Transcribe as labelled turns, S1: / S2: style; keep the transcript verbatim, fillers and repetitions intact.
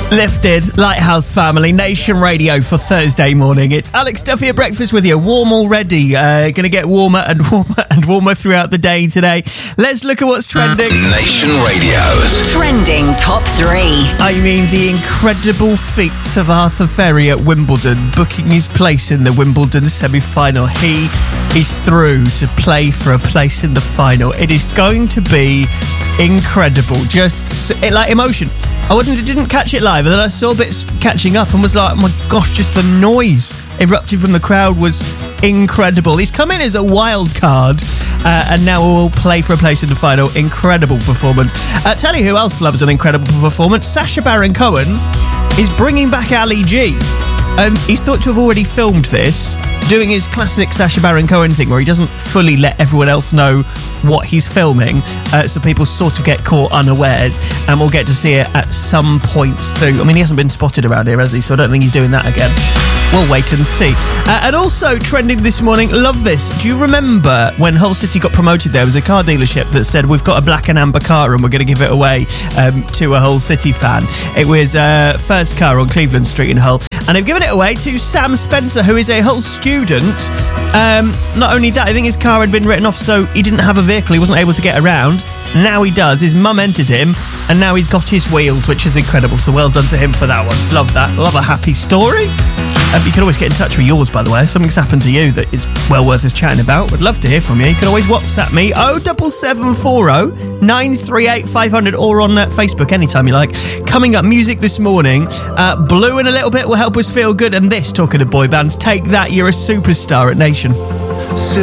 S1: Lifted, Lighthouse Family, Nation Radio for Thursday morning. It's Alex Duffy at breakfast with you. Warm already. Uh, going to get warmer and warmer and warmer throughout the day today. Let's look at what's trending.
S2: Nation Radio's
S3: Trending Top three.
S1: I mean, the incredible feats of Arthur Ferry at Wimbledon, booking his place in the Wimbledon semi-final. He is through to play for a place in the final. It is going to be incredible. Just like emotion. I wouldn't, didn't catch it live, and then I saw bits catching up and was like, oh my gosh, just the noise erupting from the crowd was incredible. He's come in as a wild card uh, and now will play for a place in the final. Incredible performance. Uh, tell you who else loves an incredible performance. Sacha Baron Cohen is bringing back Ali G. Um, he's thought to have already filmed this, doing his classic Sacha Baron Cohen thing where he doesn't fully let everyone else know what he's filming, uh, so people sort of get caught unawares, and we'll get to see it at some point soon. I mean, he hasn't been spotted around here, has he? So I don't think he's doing that again. We'll wait and see. Uh, and also trending this morning, love this. Do you remember when Hull City got promoted? There was a car dealership that said, we've got a black and amber car and we're going to give it away um, to a Hull City fan. It was uh, first car on Cleveland Street in Hull, and they've given it away to Sam Spencer, who is a Hull student. Um, not only that, I think his car had been written off, so he didn't have a vehicle, he wasn't able to get around. Now he does. His mum entered him, and now he's got his wheels, which is incredible. So well done to him for that one. Love that. Love a happy story. Um, you can always get in touch with yours, by the way. If something's happened to you that is well worth us chatting about, would love to hear from you. You can always WhatsApp me, oh seven seven four oh nine three eight five hundred, or on uh, Facebook anytime you like. Coming up, music this morning. Uh, Blue in a little bit will help us feel good. And this, talking of boy bands, Take That, You're a Superstar at Nation.